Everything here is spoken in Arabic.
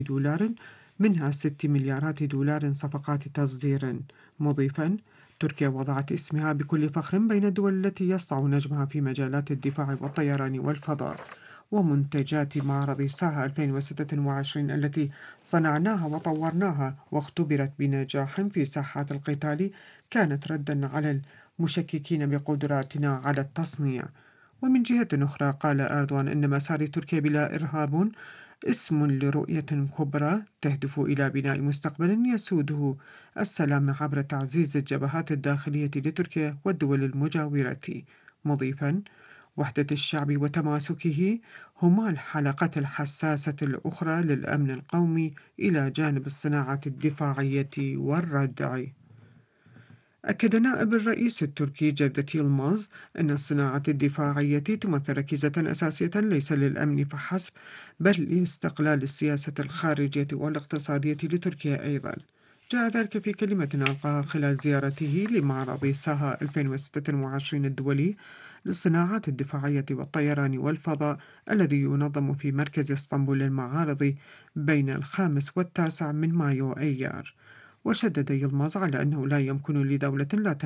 دولار، منها 6 مليارات دولار صفقات تصدير، مضيفا: تركيا وضعت اسمها بكل فخر بين الدول التي يسطع نجمها في مجالات الدفاع والطيران والفضاء. ومنتجات معرض ساها 2026 التي صنعناها وطورناها واختبرت بنجاح في ساحات القتال كانت ردًا على المشككين بقدراتنا على التصنيع. ومن جهة أخرى قال أردوغان إن مسار تركيا بلا إرهاب اسم لرؤية كبرى تهدف إلى بناء مستقبل يسوده السلام عبر تعزيز الجبهات الداخلية لتركيا والدول المجاورة، مضيفًا: وحدة الشعب وتماسكه هما الحلقة الحساسة الأخرى للأمن القومي إلى جانب الصناعة الدفاعية والردع. أكد نائب الرئيس التركي جevdet يلماز أن الصناعة الدفاعية تمثل ركيزة أساسية ليس للأمن فحسب بل لاستقلال السياسة الخارجية والاقتصادية لتركيا أيضا. جاء ذلك في كلمة ألقاها خلال زيارته لمعرض ساها 2026 الدولي للصناعات الدفاعية والطيران والفضاء الذي ينظم في مركز اسطنبول للمعارض بين 5 و9 من مايو أيار. وشدد يلماز على أنه لا يمكن لدولة لا